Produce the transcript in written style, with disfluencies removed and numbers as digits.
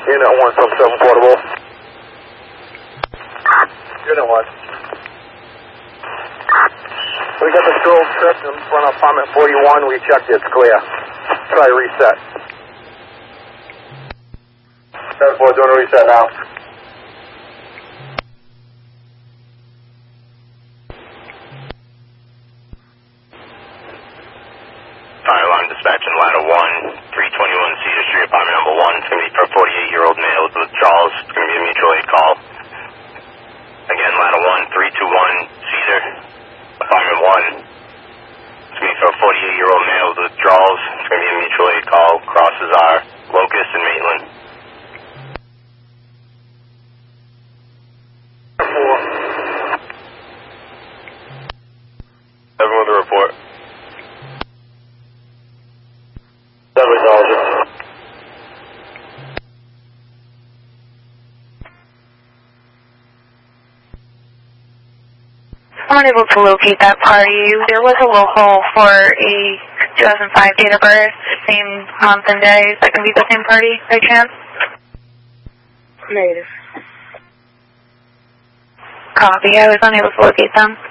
Unit 177 portable. Unit 1. We got the strobe trip in front of apartment 41. We checked it. It's clear. Try reset. 7-4, doing a reset now. Fire alarm dispatch in ladder 1, 321 Cedar Street, apartment number 1. It's going to be for a 48-year-old male with withdrawals. It's going to be a mutual aid call. Again, ladder 1, 321 Cedar, apartment 1. It's going to be for a 48-year-old male with withdrawals. It's going to be a mutual aid call. Crosses are Locust and Maitland. 7 with the report. I'm unable to locate that party. There was a local for a 2005 date of birth, same month and day. Is that going to be the same party by chance? Negative. Copy. I was unable to locate them.